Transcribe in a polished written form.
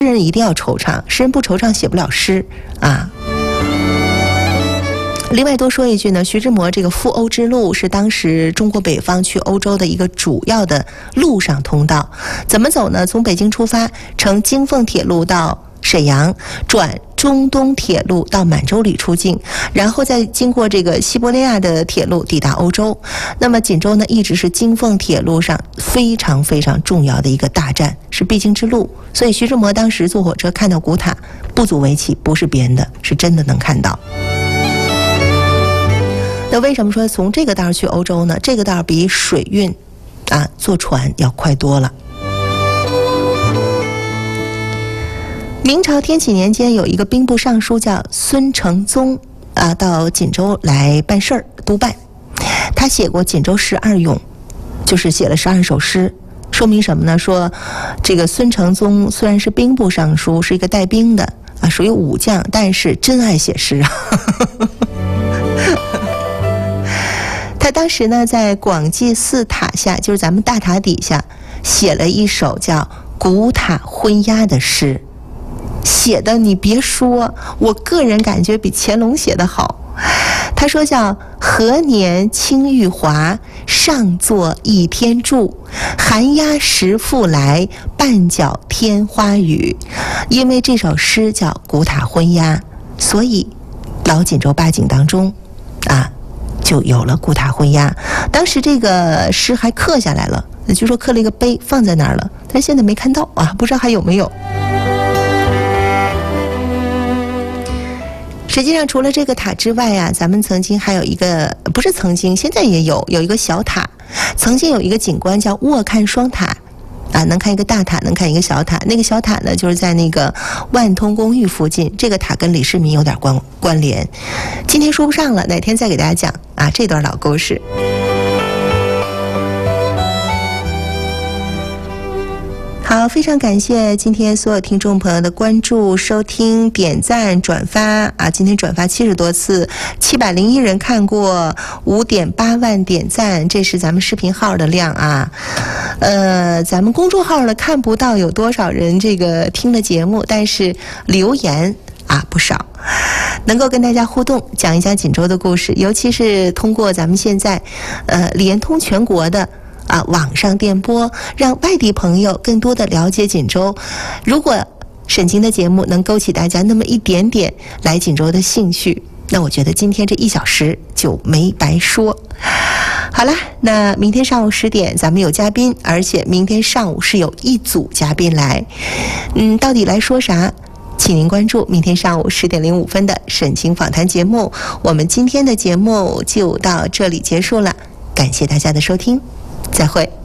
人一定要惆怅，诗人不惆怅写不了诗啊。另外多说一句呢，徐志摩这个赴欧之路是当时中国北方去欧洲的一个主要的陆上通道。怎么走呢？从北京出发，乘京凤铁路到沈阳，转中东铁路到满洲里出境，然后再经过这个西伯利亚的铁路抵达欧洲。那么锦州呢，一直是京凤铁路上非常非常重要的一个大站，是必经之路。所以徐志摩当时坐火车看到古塔，不足为奇，不是编的，是真的能看到。那为什么说从这个道去欧洲呢？这个道比水运坐船要快多了。明朝天启年间有一个兵部尚书叫孙承宗到锦州来办事儿督办，他写过锦州12咏，就是写了12首诗。说明什么呢？说这个孙承宗虽然是兵部尚书，是一个带兵的属于武将，但是真爱写诗啊。他当时呢在广济寺塔下，就是咱们大塔底下，写了一首叫《古塔昏鸦》的诗，写的你别说，我个人感觉比乾隆写的好。他说叫何年青玉华，上作一天柱，寒鸦时复来，半角天花雨。因为这首诗叫《古塔昏鸦》，所以老锦州八景当中就有了古塔昏鸦。当时这个诗还刻下来了，据说刻了一个碑放在那儿了，但现在没看到不知道还有没有。实际上除了这个塔之外咱们曾经还有一个，不是曾经，现在也有一个小塔。曾经有一个景观叫卧看双塔能看一个大塔，能看一个小塔。那个小塔呢，就是在那个万通公寓附近。这个塔跟李世民有点关联，今天说不上了，哪天再给大家讲这段老故事。好，非常感谢今天所有听众朋友的关注、收听、点赞、转发今天转发70多次，701人看过，5.8万点赞，这是咱们视频号的量咱们公众号呢看不到有多少人这个听了节目，但是留言不少，能够跟大家互动，讲一讲锦州的故事，尤其是通过咱们现在联通全国的网上电波，让外地朋友更多的了解锦州。如果沈晴的节目能勾起大家那么一点点来锦州的兴趣，那我觉得今天这1小时就没白说。好了，那明天上午10点咱们有嘉宾，而且明天上午是有一组嘉宾来。到底来说啥？请您关注明天上午10点05分的沈晴访谈节目。我们今天的节目就到这里结束了，感谢大家的收听，再会。